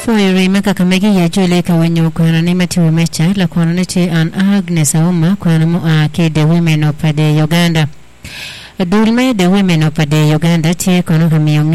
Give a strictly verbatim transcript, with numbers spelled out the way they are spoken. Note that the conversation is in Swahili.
Foyori Makakamegi ya Jule Kawanyo Kwanani Matiwe Mecha la Kwananichi an Agnes Auma Kwanamu Ake the Women of the Uganda. Dulme the Women of the Uganda Tie Konokamiyong